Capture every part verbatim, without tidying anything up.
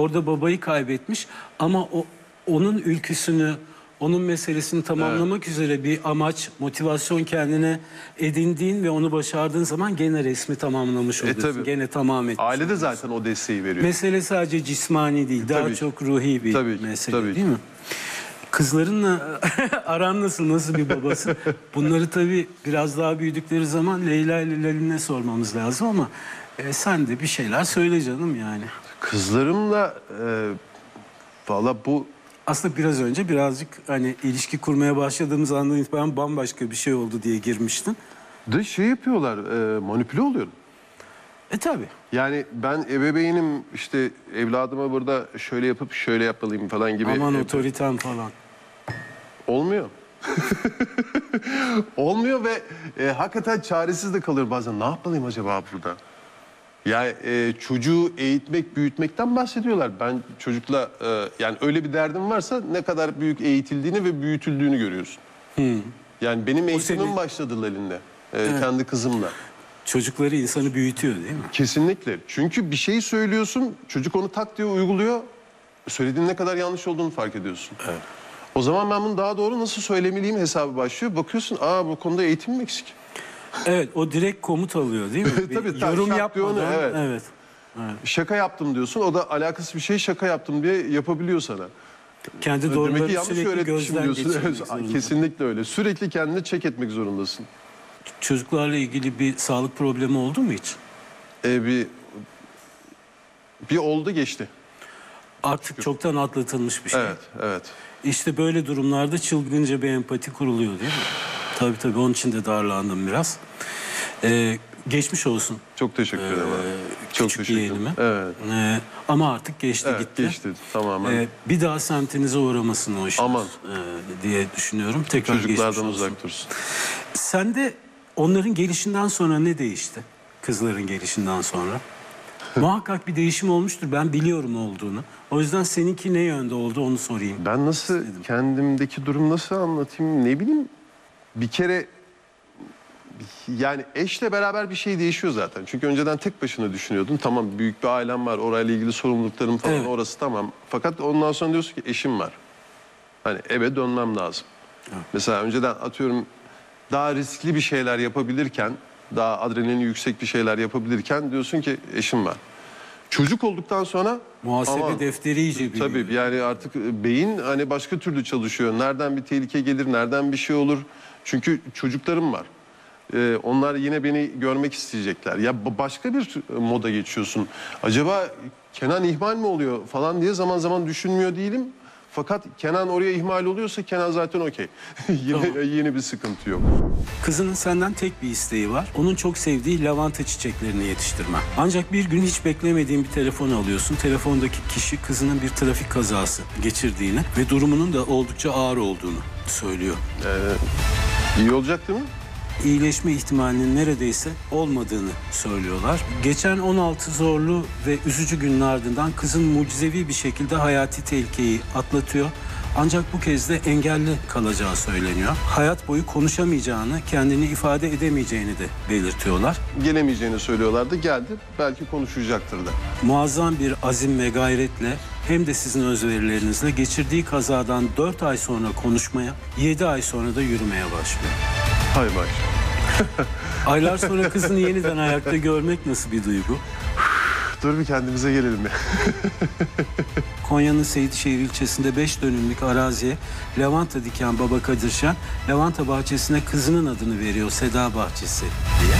orada babayı kaybetmiş ama o onun ülküsünü, onun meselesini tamamlamak evet. üzere bir amaç, motivasyon kendine edindiğin ve onu başardığın zaman gene resmi tamamlamış oluyorsun. E, gene tamam etmiş Aile de oluyorsun. zaten o desteği veriyor. Mesele sadece cismani değil, daha tabii çok ruhi bir tabii mesele tabii değil mi? Kızlarınla aran nasıl, nasıl bir babası? Bunları tabii biraz daha büyüdükleri zaman Leyla ile Lalin'e sormamız lazım ama e, sen de bir şeyler söyle canım yani. Kızlarımla e, valla bu... Aslında biraz önce birazcık hani ilişki kurmaya başladığımız andan itibaren bambaşka bir şey oldu diye girmiştin. De şey yapıyorlar, e, manipüle oluyorum. E tabii. Yani ben ebeveynim, işte evladıma burada şöyle yapıp şöyle yapmalıyım falan gibi. Aman otoriten falan. Olmuyor. Olmuyor ve e, hakikaten çaresiz de kalıyor bazen. Ne yapmalıyım acaba burada? Yani e, çocuğu eğitmek, büyütmekten bahsediyorlar. Ben çocukla e, yani öyle bir derdim varsa ne kadar büyük eğitildiğini ve büyütüldüğünü görüyorsun. Hmm. Yani benim eğitimim senin... başladı Lalin'le. E, evet. Kendi kızımla. Çocukları insanı büyütüyor değil mi? Kesinlikle. Çünkü bir şeyi söylüyorsun, çocuk onu tak diye uyguluyor. Söylediğin ne kadar yanlış olduğunu fark ediyorsun. Evet. O zaman ben bunu daha doğru nasıl söylemeliyim hesabı başlıyor. Bakıyorsun, aa bu konuda eğitimim eksik. Evet, o direkt komut alıyor değil mi? Tabii, yorum yapmadan. Evet. Evet. Evet. Şaka yaptım diyorsun, o da alakasız bir şey şaka yaptım diye yapabiliyor sana. Kendi doğruları sürekli gözden geçirmek zorunda. Kesinlikle öyle. Sürekli kendini check etmek zorundasın. Çocuklarla ilgili bir sağlık problemi oldu mu hiç? Ee, bir bir oldu geçti. Artık Şükür. Çoktan atlatılmış bir şey. Evet, evet. İşte böyle durumlarda çılgınca bir empati kuruluyor değil mi? Tabii tabii, onun için de darlandım biraz. Ee, geçmiş olsun. Çok teşekkür ederim. Ee, Çok teşekkür ederim. Evet. Ee, ama artık geçti evet, gitti. Geçti tamamen. Ee, bir daha semtinize uğramasın o işler. Aman. E, diye düşünüyorum. Tekrar çocuklardan uzak dursun. Sen de onların gelişinden sonra ne değişti? Kızların gelişinden sonra. Muhakkak bir değişim olmuştur. Ben biliyorum olduğunu. O yüzden seninki ne yönde oldu onu sorayım. Ben nasıl istedim. Kendimdeki durum nasıl anlatayım ne bileyim. Bir kere yani eşle beraber bir şey değişiyor zaten. Çünkü önceden tek başına düşünüyordun. Tamam büyük bir ailem var. Orayla ilgili sorumluluklarım falan evet. Orası tamam. Fakat ondan sonra diyorsun ki eşim var. Hani eve dönmem lazım. Evet. Mesela önceden atıyorum daha riskli bir şeyler yapabilirken, daha adrenalini yüksek bir şeyler yapabilirken diyorsun ki eşim var. Çocuk olduktan sonra muhasebe aman, defteri iyice biliyor. Tabii yani artık beyin hani başka türlü çalışıyor. Nereden bir tehlike gelir, nereden bir şey olur. Çünkü çocuklarım var. Ee, onlar yine beni görmek isteyecekler. Ya başka bir moda geçiyorsun. Acaba Kenan ihmal mi oluyor falan diye zaman zaman düşünmüyor değilim. Fakat Kenan oraya ihmal oluyorsa Kenan zaten okey. yine tamam. Yeni bir sıkıntı yok. Kızının senden tek bir isteği var. Onun çok sevdiği lavanta çiçeklerini yetiştirme. Ancak bir gün hiç beklemediğin bir telefon alıyorsun. Telefondaki kişi kızının bir trafik kazası geçirdiğini ve durumunun da oldukça ağır olduğunu söylüyor. Ee, iyi olacak değil mi? İyileşme ihtimalinin neredeyse olmadığını söylüyorlar. Geçen on altı zorlu ve üzücü günün ardından kızın mucizevi bir şekilde hayati tehlikeyi atlatıyor. Ancak bu kez de engelli kalacağı söyleniyor. Hayat boyu konuşamayacağını, kendini ifade edemeyeceğini de belirtiyorlar. Gelemeyeceğini söylüyorlardı, geldi. Belki konuşacaktır da. Muazzam bir azim ve gayretle hem de sizin özverilerinizle geçirdiği kazadan dört ay sonra konuşmaya, yedi ay sonra da yürümeye başlıyor. Hay baş. Aylar sonra kızını yeniden ayakta görmek nasıl bir duygu? Dur bir kendimize gelelim ya. Konya'nın Seyitşehir ilçesinde beş dönümlük araziye lavanta diken baba Kadir Şen, lavanta bahçesine kızının adını veriyor, Seda Bahçesi diye.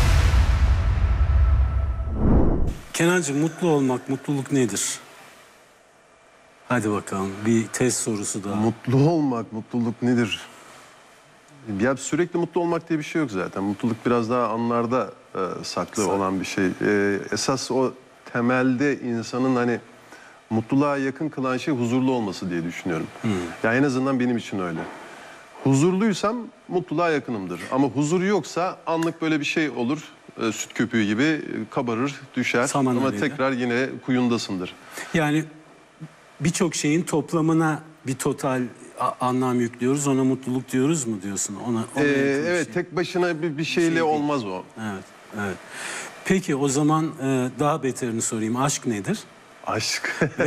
Kenancığım, mutlu olmak, mutluluk nedir? Hadi bakalım, bir test sorusu daha. Mutlu olmak, mutluluk nedir? Ya sürekli mutlu olmak diye bir şey yok zaten. Mutluluk biraz daha anlarda e, saklı Sa olan bir şey. E, esas o temelde insanın hani mutluluğa yakın kılan şey huzurlu olması diye düşünüyorum. Hmm. Yani en azından benim için öyle. Huzurluysam mutluluğa yakınımdır. Ama huzur yoksa anlık böyle bir şey olur. E, süt köpüğü gibi kabarır, düşer. Saman ama öyle. Tekrar yine kuyundasındır. Yani birçok şeyin toplamına bir total anlam yüklüyoruz, ona mutluluk diyoruz mu diyorsun? Ona, ona ee, evet, şey. Tek başına bir, bir şeyle şey olmaz o. Evet, evet. Peki o zaman e, daha beterini sorayım. Aşk nedir? Aşk.